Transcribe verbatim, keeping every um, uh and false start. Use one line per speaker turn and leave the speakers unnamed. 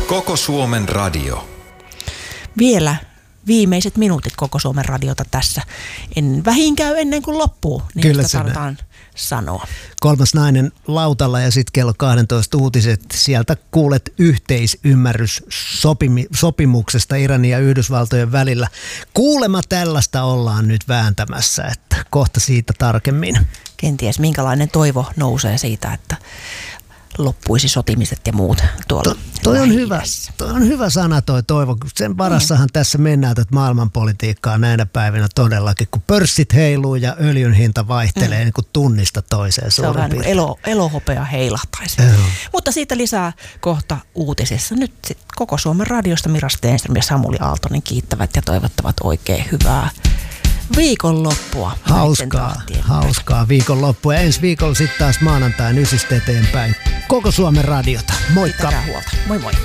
Koko Suomen radio.
Vielä viimeiset minuutit Koko Suomen radiota tässä. En vähin käy ennen kuin loppuu, niin
Kyllä
sitä
se
tarvitaan sanoa.
Kolmas nainen lautalla ja sitten kello kaksitoista uutiset. Sieltä kuulet yhteisymmärrys sopimi, sopimuksesta Iranin ja Yhdysvaltojen välillä. Kuulemma tällaista ollaan nyt vääntämässä, että kohta siitä tarkemmin.
Kenties minkälainen toivo nousee siitä, että loppuisi sotimiset ja muut tuolla
To, toi, on hyvä,
Lähi-idässä.
toi on hyvä sana toi toivo. Sen varassahan mm. tässä mennään tätä maailmanpolitiikkaa näinä päivinä todellakin, kun pörssit heiluu ja öljyn hinta vaihtelee mm. niin kuin tunnista toiseen.
Se on vähän niin kuin elo, elohopea heilahtaisi.
Joo.
Mutta siitä lisää kohta uutisissa. Nyt sit Koko Suomen radiosta Mira Stenström ja Samuli Aaltonen kiittävät ja toivottavat oikein hyvää viikonloppua.
Hauskaa, hauskaa viikonloppua. Ja ensi viikolla sitten taas maanantain ysistä eteenpäin. Koko Suomen radiota. Moikka!
Pitäkää huolta. Moi moi!